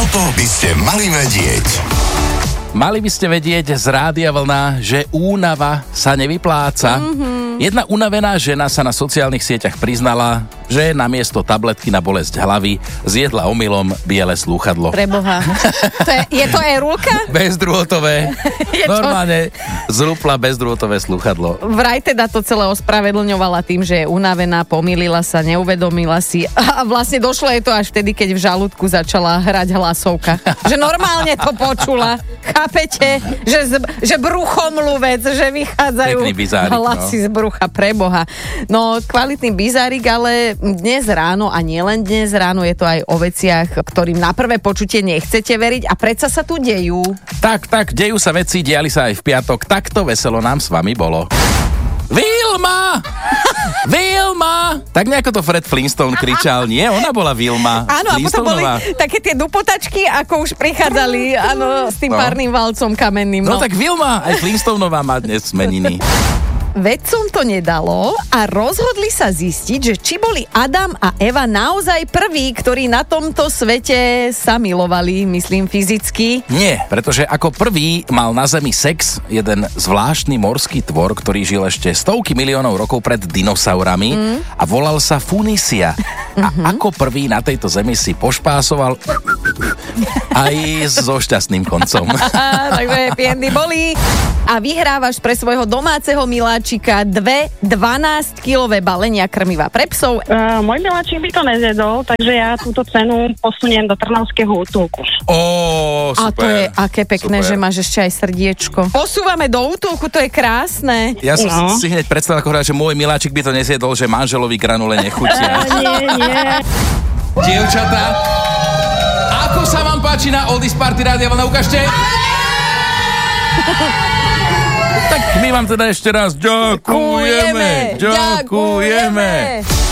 Toto by ste mali vedieť. Mali by ste vedieť z Rádia Vlna, že únava sa nevypláca. Jedna unavená žena sa na sociálnych sieťach priznala, že namiesto tabletky na bolesť hlavy zjedla omylom biele slúchadlo. Preboha. Je to erulka? Bezdrôtové. Normálne zlúpla bezdrôtové slúchadlo. Vraj teda to celé ospravedlňovala tým, že je unavená, pomýlila sa, neuvedomila si a vlastne došlo jej to až vtedy, keď v žalúdku začala hrať hlasovka. Že normálne to počula. Chápete? Že bruchomluvec, že vychádzajú hlasy z brucha, preboha. No, kvalitný bizárik, ale dnes ráno a nielen dnes ráno je to aj o veciach, ktorým na prvé počutie nechcete veriť a predsa sa tu dejú. Tak, dejú sa veci, diali sa aj v piatok, takto veselo nám s vami bolo. Vilma! Vilma! Tak nejako to Fred Flintstone kričal, nie? Ona bola Vilma. Áno, a potom boli také tie dupotačky, ako už prichádzali, áno, s tým párnym valcom kamenným. No tak Vilma, aj Flintstoneová má dnes meniny. Vedcom to nedalo a rozhodli sa zistiť, že či boli Adam a Eva naozaj prví, ktorí na tomto svete sa milovali, myslím fyzicky. Nie, pretože ako prvý mal na Zemi sex jeden zvláštny morský tvor, ktorý žil ešte stovky miliónov rokov pred dinosaurami a volal sa Funisia. A ako prvý na tejto Zemi si pošpásoval aj so šťastným koncom. Takže piendy boli. A vyhrávaš pre svojho domáceho miláčika 2 12-kilové balenia krmiva pre psov. Môj miláčik by to nezjedol, takže ja túto cenu posuniem do Trnavského útulku. Super. A to je aké pekné, že máš ešte aj srdiečko. Posúvame do útulku, to je krásne. Ja som si hneď predstavil, že môj miláčik by to nezjedol, že manželovi granule nechutia. Nie. Dievčatá, ako sa vám páči na Oldies Party Rádia Vlna? Ukážte. Tak my vám teda ešte raz ďakujeme.